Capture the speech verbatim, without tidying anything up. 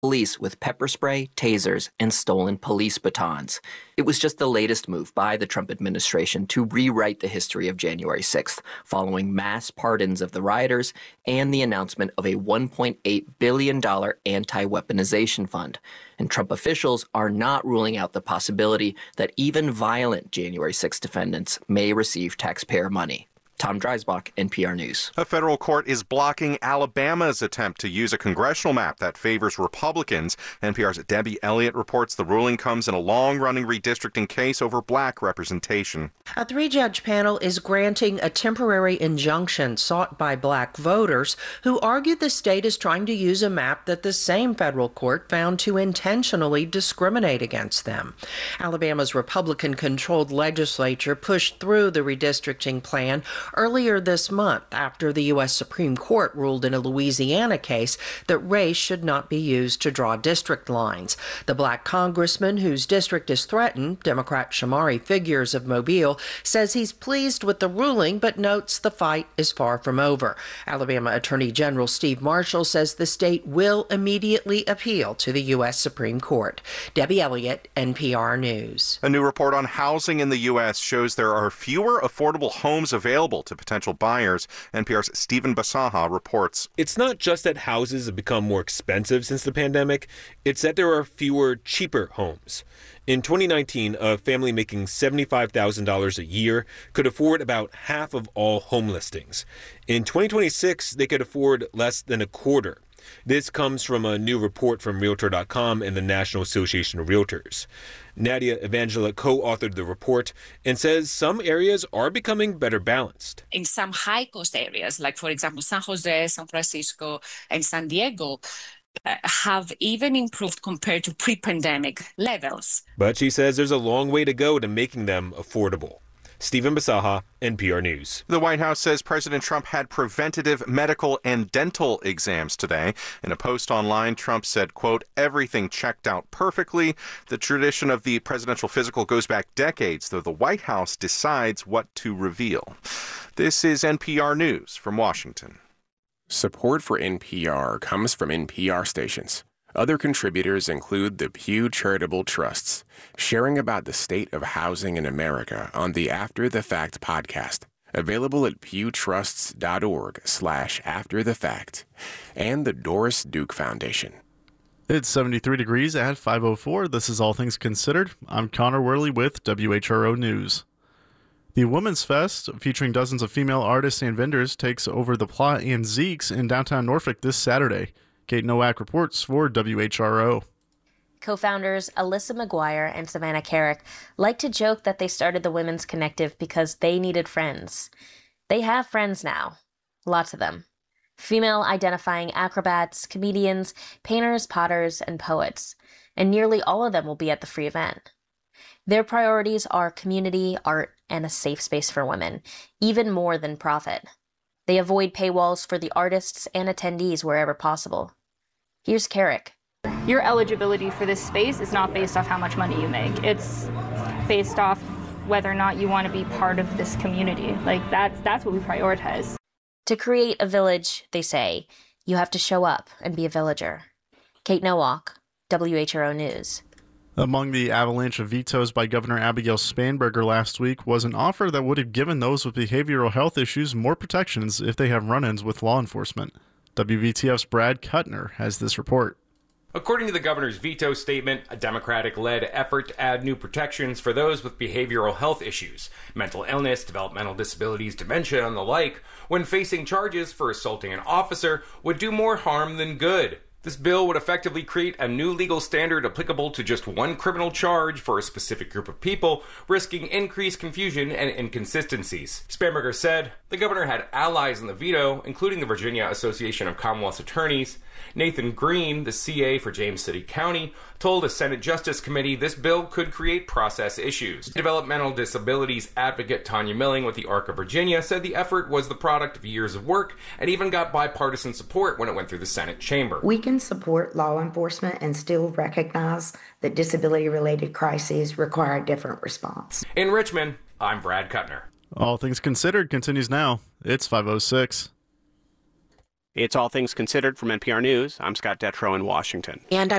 police with pepper spray, tasers, and stolen police batons. It was just the latest move by the Trump administration to rewrite the history of January sixth, following mass pardons of the rioters and the announcement of a one point eight billion dollars anti-weaponization fund. And Trump officials are not ruling out the possibility that even violent January sixth defendants may receive taxpayer money. Tom Dreisbach, N P R News. A federal court is blocking Alabama's attempt to use a congressional map that favors Republicans. N P R's Debbie Elliott reports the ruling comes in a long-running redistricting case over black representation. A three-judge panel is granting a temporary injunction sought by black voters who argued the state is trying to use a map that the same federal court found to intentionally discriminate against them. Alabama's Republican-controlled legislature pushed through the redistricting plan earlier this month after the U S Supreme Court ruled in a Louisiana case that race should not be used to draw district lines. The black congressman whose district is threatened, Democrat Shamari Figures of Mobile, says he's pleased with the ruling but notes the fight is far from over. Alabama Attorney General Steve Marshall says the state will immediately appeal to the U S Supreme Court. Debbie Elliott, N P R News. A new report on housing in the U S shows there are fewer affordable homes available to potential buyers. N P R's Stephen Basaha reports. It's not just that houses have become more expensive since the pandemic, it's that there are fewer cheaper homes. In twenty nineteen, a family making seventy-five thousand dollars a year could afford about half of all home listings. In twenty twenty-six, they could afford less than a quarter. This comes from a new report from Realtor dot com and the National Association of Realtors. Nadia Evangela co-authored the report and says some areas are becoming better balanced. In some high-cost areas, like, for example, San Jose, San Francisco, and San Diego, uh, have even improved compared to pre-pandemic levels. But she says there's a long way to go to making them affordable. Stephen Basaha, N P R News. The White House says President Trump had preventative medical and dental exams today. In a post online, Trump said, quote, everything checked out perfectly. The tradition of the presidential physical goes back decades, though the White House decides what to reveal. This is N P R News from Washington. Support for N P R comes from N P R stations. Other contributors include the Pew Charitable Trusts, sharing about the state of housing in America on the After the Fact podcast, available at pewtrusts.org slash after the fact, and the Doris Duke Foundation. It's seventy-three degrees at five oh four. This is All Things Considered. I'm Connor Worley with W H R O News. The Women's Fest, featuring dozens of female artists and vendors, takes over the Plot and Zeke's in downtown Norfolk this Saturday. Kate Nowak reports for W H R O. Co-founders Alyssa McGuire and Savannah Carrick like to joke that they started the Women's Connective because they needed friends. They have friends now. Lots of them. Female-identifying acrobats, comedians, painters, potters, and poets. And nearly all of them will be at the free event. Their priorities are community, art, and a safe space for women, even more than profit. They avoid paywalls for the artists and attendees wherever possible. Here's Carrick. Your eligibility for this space is not based off how much money you make. It's based off whether or not you want to be part of this community. Like, that's, that's what we prioritize. To create a village, they say, you have to show up and be a villager. Kate Nowak, W H R O News. Among the avalanche of vetoes by Governor Abigail Spanberger last week was an offer that would have given those with behavioral health issues more protections if they have run-ins with law enforcement. W V T F's Brad Kuttner has this report. According to the governor's veto statement, a Democratic-led effort to add new protections for those with behavioral health issues, mental illness, developmental disabilities, dementia, and the like, when facing charges for assaulting an officer, would do more harm than good. This bill would effectively create a new legal standard applicable to just one criminal charge for a specific group of people, risking increased confusion and inconsistencies. Spanberger said, the governor had allies in the veto, including the Virginia Association of Commonwealth's Attorneys. Nathan Green, the C A for James City County, told a Senate Justice Committee this bill could create process issues. Developmental disabilities advocate Tanya Milling with the Arc of Virginia said the effort was the product of years of work and even got bipartisan support when it went through the Senate chamber. We can support law enforcement and still recognize that disability-related crises require a different response. In Richmond, I'm Brad Kuttner. All Things Considered continues now. It's five oh six. It's All Things Considered from N P R News. I'm Scott Detrow in Washington. And I